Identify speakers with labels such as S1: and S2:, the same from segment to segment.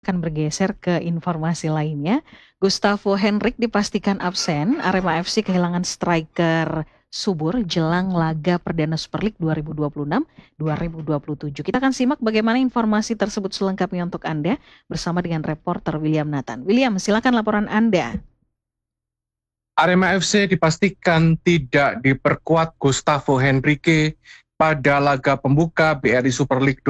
S1: akan bergeser ke informasi lainnya. Gustavo Henrique dipastikan absen. Arema FC kehilangan striker subur jelang laga perdana Super League 2026-2027. Kita akan simak bagaimana informasi tersebut selengkapnya untuk Anda bersama dengan reporter William Nathan. William, silakan laporan Anda.
S2: Arema FC dipastikan tidak diperkuat Gustavo Henrique pada laga pembuka BRI Super League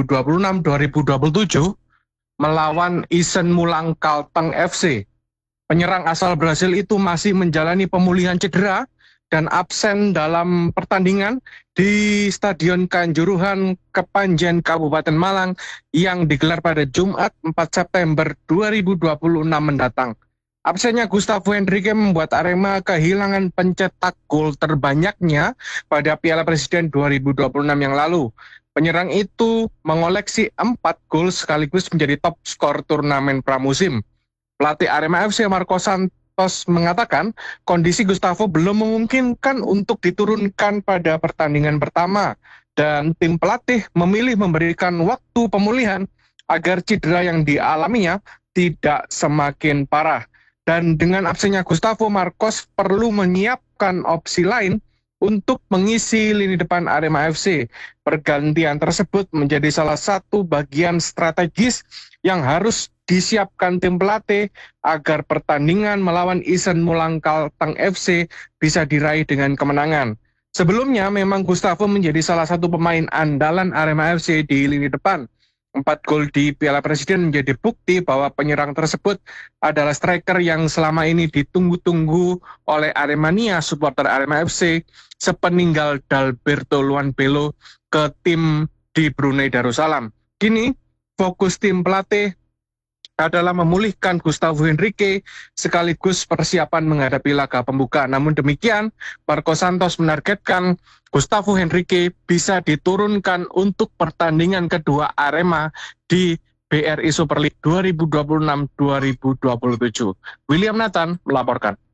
S2: 2026-2027 melawan Isen Mulang Kalteng FC. Penyerang asal Brasil itu masih menjalani pemulihan cedera dan absen dalam pertandingan di Stadion Kanjuruhan Kepanjen Kabupaten Malang yang digelar pada Jumat 4 September 2026 mendatang. Absennya Gustavo Henrique membuat Arema kehilangan pencetak gol terbanyaknya pada Piala Presiden 2026 yang lalu. Penyerang itu mengoleksi 4 gol sekaligus menjadi top skor turnamen pramusim. Pelatih Arema FC Marco Santos mengatakan kondisi Gustavo belum memungkinkan untuk diturunkan pada pertandingan pertama dan tim pelatih memilih memberikan waktu pemulihan agar cedera yang dialaminya tidak semakin parah. Dan dengan absennya Gustavo, Marcos perlu menyiapkan opsi lain untuk mengisi lini depan Arema FC. Pergantian tersebut menjadi salah satu bagian strategis yang harus disiapkan tim pelatih agar pertandingan melawan Isen Mulang Kalteng FC bisa diraih dengan kemenangan. Sebelumnya memang Gustavo menjadi salah satu pemain andalan Arema FC di lini depan. 4 gol di Piala Presiden menjadi bukti bahwa penyerang tersebut adalah striker yang selama ini ditunggu-tunggu oleh Aremania, supporter Arema FC, sepeninggal Dalberto Luanbelo ke tim di Brunei Darussalam. Kini fokus tim pelatih adalah memulihkan Gustavo Henrique sekaligus persiapan menghadapi laga pembuka. Namun demikian, Marco Santos menargetkan Gustavo Henrique bisa diturunkan untuk pertandingan kedua Arema di BRI Super League 2026-2027. William Nathan melaporkan.